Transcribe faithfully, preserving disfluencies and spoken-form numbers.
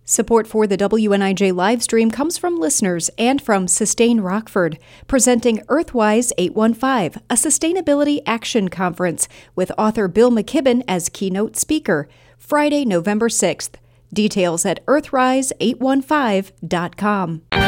Support for the W N I J livestream comes from listeners and from Sustain Rockford, presenting Earthwise eight one five, a sustainability action conference with author Bill McKibben as keynote speaker, Friday, November sixth. Details at earthrise eight one five dot com.